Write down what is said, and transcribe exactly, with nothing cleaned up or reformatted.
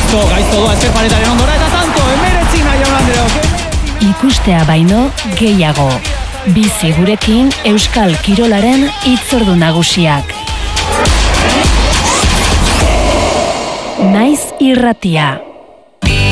gaizto, gaizto doa ezker paretaren ondora eta tanto, emeretzina jaun Andreok. Ikustea baino gehiago. Bizi gurekin Euskal Kirolaren hitzordu nagusiak. Naiz irratia.